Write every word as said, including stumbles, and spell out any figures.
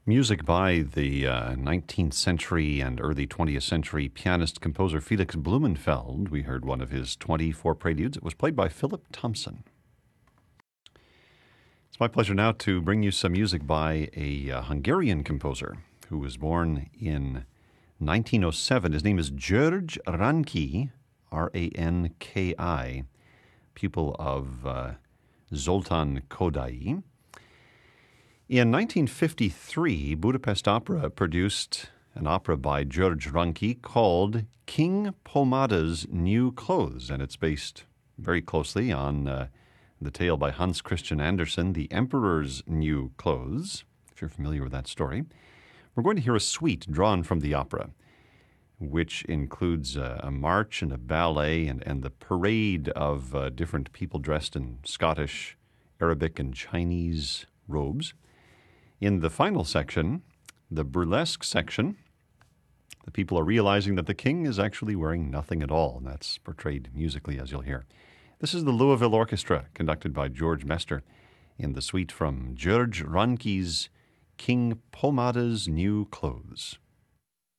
Music by the uh, nineteenth century and early twentieth century pianist-composer Felix Blumenfeld. We heard one of his twenty-four preludes. It was played by Philip Thompson. It's my pleasure now to bring you some music by a uh, Hungarian composer who was born in nineteen oh seven. His name is György Ranki, R A N K I, pupil of uh, Zoltán Kodály. In nineteen fifty-three, Budapest Opera produced an opera by György Ranki called King Pomada's New Clothes, and it's based very closely on uh, the tale by Hans Christian Andersen, The Emperor's New Clothes, if you're familiar with that story. We're going to hear a suite drawn from the opera, which includes uh, a march and a ballet and, and the parade of uh, different people dressed in Scottish, Arabic, and Chinese robes. In the final section, the burlesque section, the people are realizing that the king is actually wearing nothing at all, and that's portrayed musically, as you'll hear. This is the Louisville Orchestra, conducted by George Mester, in the suite from György Ranki's King Pomada's New Clothes.